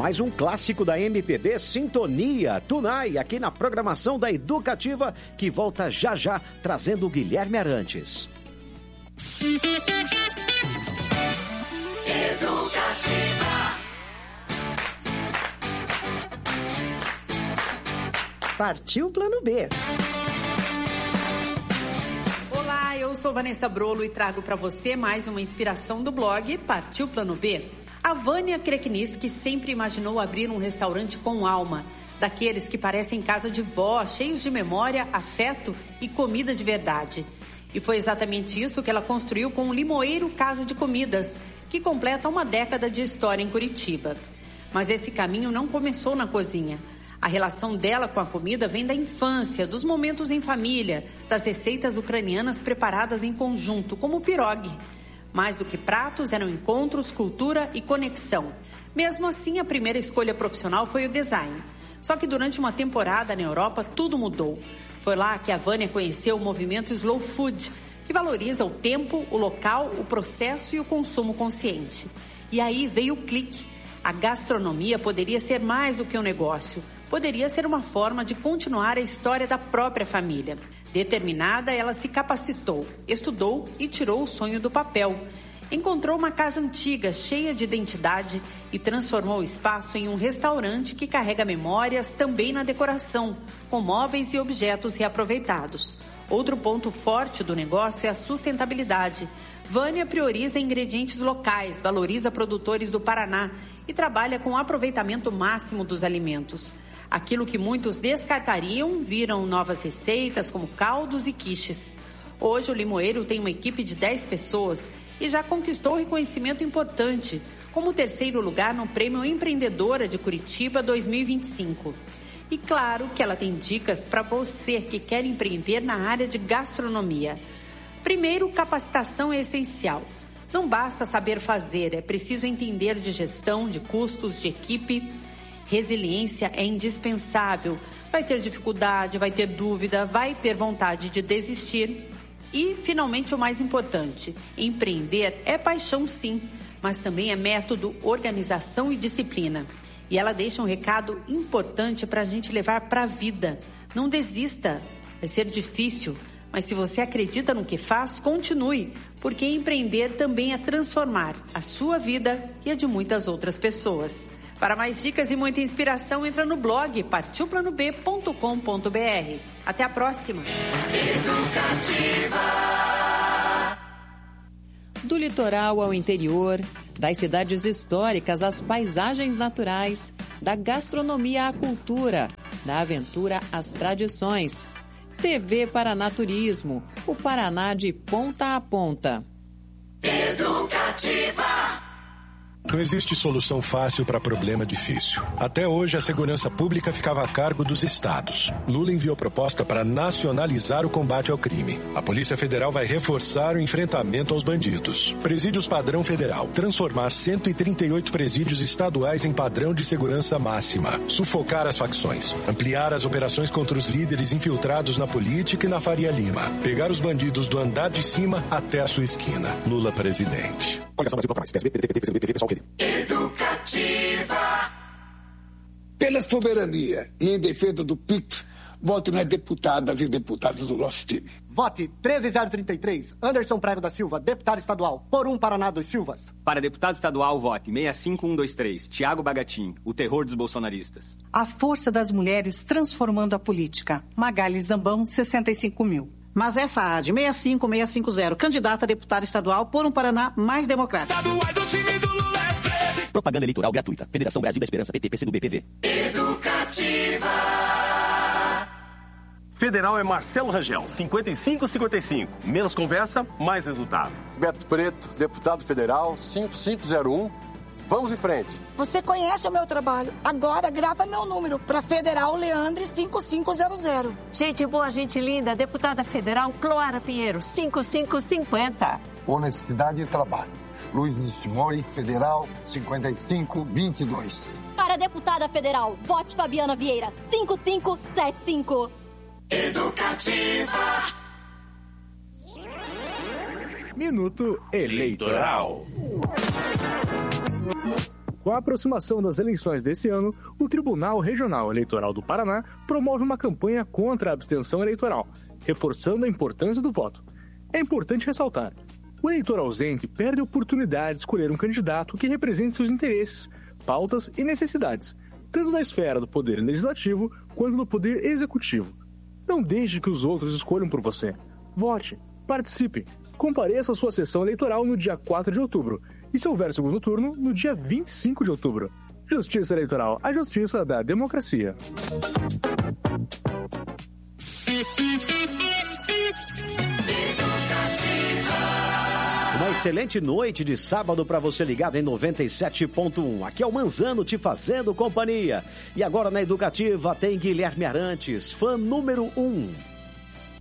mais um clássico da MPB, Sintonia, Tunai, aqui na programação da Educativa, que volta já já, trazendo o Guilherme Arantes. Educativa. Partiu Plano B. Olá, eu sou Vanessa Brolo e trago para você mais uma inspiração do blog Partiu Plano B. A Vânia Krekniski sempre imaginou abrir um restaurante com alma, daqueles que parecem casa de vó, cheios de memória, afeto e comida de verdade. E foi exatamente isso que ela construiu com o Limoeiro Casa de Comidas, que completa uma década de história em Curitiba. Mas esse caminho não começou na cozinha. A relação dela com a comida vem da infância, dos momentos em família, das receitas ucranianas preparadas em conjunto, como o pirogue. Mais do que pratos, eram encontros, cultura e conexão. Mesmo assim, a primeira escolha profissional foi o design. Só que durante uma temporada na Europa, tudo mudou. Foi lá que a Vânia conheceu o movimento Slow Food, que valoriza o tempo, o local, o processo e o consumo consciente. E aí veio o clique. A gastronomia poderia ser mais do que um negócio. Poderia ser uma forma de continuar a história da própria família. Determinada, ela se capacitou, estudou e tirou o sonho do papel. Encontrou uma casa antiga, cheia de identidade e transformou o espaço em um restaurante que carrega memórias também na decoração, com móveis e objetos reaproveitados. Outro ponto forte do negócio é a sustentabilidade. Vânia prioriza ingredientes locais, valoriza produtores do Paraná e trabalha com o aproveitamento máximo dos alimentos. Aquilo que muitos descartariam viram novas receitas, como caldos e quiches. Hoje, o Limoeiro tem uma equipe de 10 pessoas e já conquistou reconhecimento importante, como o 3º lugar no Prêmio Empreendedora de Curitiba 2025. E claro que ela tem dicas para você que quer empreender na área de gastronomia. Primeiro, capacitação é essencial. Não basta saber fazer, é preciso entender de gestão, de custos, de equipe. Resiliência é indispensável. Vai ter dificuldade, vai ter dúvida, vai ter vontade de desistir. E, finalmente, o mais importante, empreender é paixão sim, mas também é método, organização e disciplina. E ela deixa um recado importante para a gente levar para a vida. Não desista, vai ser difícil, mas se você acredita no que faz, continue, porque empreender também é transformar a sua vida e a de muitas outras pessoas. Para mais dicas e muita inspiração, entra no blog partiuplanob.com.br. Até a próxima. Educativa. Do litoral ao interior, das cidades históricas às paisagens naturais, da gastronomia à cultura, da aventura às tradições. TV Paraná Turismo, o Paraná de ponta a ponta. Educativa. Não existe solução fácil para problema difícil. Até hoje, a segurança pública ficava a cargo dos estados. Lula enviou proposta para nacionalizar o combate ao crime. A Polícia Federal vai reforçar o enfrentamento aos bandidos. Presídios padrão federal. Transformar 138 presídios estaduais em padrão de segurança máxima. Sufocar as facções. Ampliar as operações contra os líderes infiltrados na política e na Faria Lima. Pegar os bandidos do andar de cima até a sua esquina. Lula presidente. Coligação Brasil mais. PSB, PDT, PCdoB, pessoal, PD. Educativa. Pela soberania e em defesa do PIX, vote nas deputadas e deputados do nosso time. Vote 13033, Anderson Prego da Silva, deputado estadual, por um Paraná dos Silvas. Para deputado estadual, vote 65123, Tiago Bagatin, o terror dos bolsonaristas. A força das mulheres transformando a política. Magali Zambão, 65 mil. Mas essa AD 65650, candidata a deputada estadual por um Paraná mais democrático. Propaganda eleitoral gratuita. Federação Brasil da Esperança, PT, PCdoB, PV. Educativa. Federal é Marcelo Rangel, 5555. Menos conversa, mais resultado. Beto Preto, deputado federal, 5501. Vamos em frente. Você conhece o meu trabalho. Agora grava meu número para Federal Leandre 5500. Gente boa, gente linda. Deputada federal Cloara Pinheiro, 5550. Honestidade e trabalho. Luiz Nishimori, Federal 5522. Para deputada federal, vote Fabiana Vieira, 5575. Educativa. Minuto Eleitoral. Com a aproximação das eleições desse ano, o Tribunal Regional Eleitoral do Paraná promove uma campanha contra a abstenção eleitoral, reforçando a importância do voto. É importante ressaltar: o eleitor ausente perde a oportunidade de escolher um candidato que represente seus interesses, pautas e necessidades, tanto na esfera do poder legislativo quanto no poder executivo. Não deixe que os outros escolham por você. Vote, participe, compareça à sua sessão eleitoral no dia 4 de outubro e, se houver segundo turno, no dia 25 de outubro. Justiça Eleitoral, a justiça da democracia. Uma excelente noite de sábado para você ligado em 97.1. Aqui é o Manzano te fazendo companhia. E agora na Educativa tem Guilherme Arantes, fã número 1.